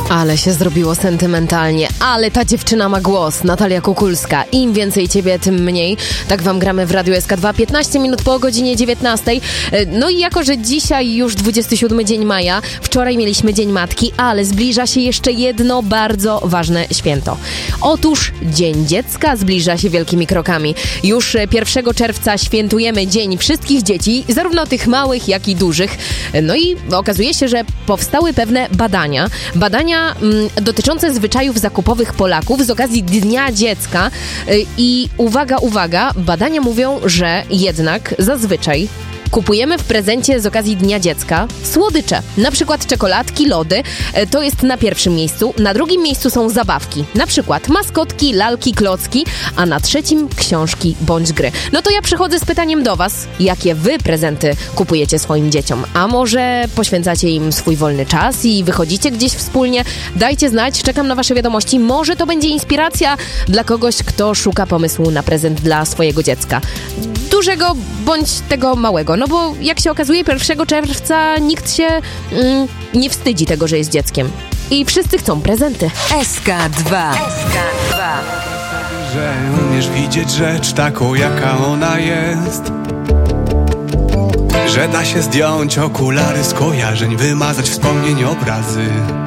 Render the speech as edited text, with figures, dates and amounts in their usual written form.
Ale się zrobiło sentymentalnie, ale ta dziewczyna ma głos. Natalia Kukulska. Im więcej ciebie, tym mniej. Tak wam gramy w Radiu SK2, 15 minut po godzinie 19. No i jako, że dzisiaj już 27 dzień maja, wczoraj mieliśmy Dzień Matki, ale zbliża się jeszcze jedno bardzo ważne święto. Otóż Dzień Dziecka zbliża się wielkimi krokami. Już 1 czerwca świętujemy Dzień wszystkich dzieci, zarówno tych małych, jak i dużych. No i okazuje się, że powstały pewne badania dotyczące zwyczajów zakupowych Polaków z okazji Dnia Dziecka i uwaga, badania mówią, że jednak zazwyczaj kupujemy w prezencie z okazji Dnia Dziecka słodycze, na przykład czekoladki, lody, to jest na pierwszym miejscu, na drugim miejscu są zabawki, na przykład maskotki, lalki, klocki, a na trzecim książki bądź gry. No to ja przychodzę z pytaniem do was, jakie wy prezenty kupujecie swoim dzieciom? A może poświęcacie im swój wolny czas i wychodzicie gdzieś wspólnie? Dajcie znać, czekam na wasze wiadomości, może to będzie inspiracja dla kogoś, kto szuka pomysłu na prezent dla swojego dziecka. Dużego bądź tego małego. No bo jak się okazuje, 1 czerwca nikt się nie wstydzi tego, że jest dzieckiem. I wszyscy chcą prezenty. SK2. Że umiesz widzieć rzecz taką, jaka ona jest. Że da się zdjąć okulary skojarzeń, wymazać wspomnień, obrazy.